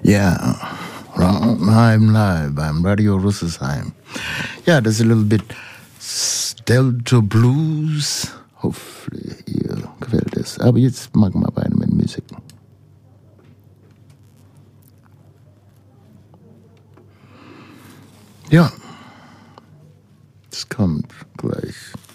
Ja, Rosenheim Live beim Radio Rüsselsheim. Ja, das ist ein little bit Delta Blues. Hoffentlich ihr gefällt es. Aber jetzt machen wir weiter mit Musik. Ja, es kommt gleich.